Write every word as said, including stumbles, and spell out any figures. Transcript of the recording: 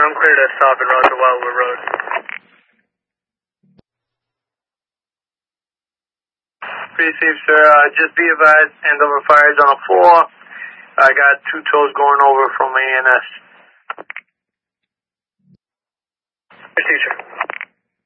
I'm clear to stop and route to Wildwood Road. Pretty safe, sir. Uh, just be advised, Andover Fire is on a four. I got two tows going over from A N S. Pretty safe, sir.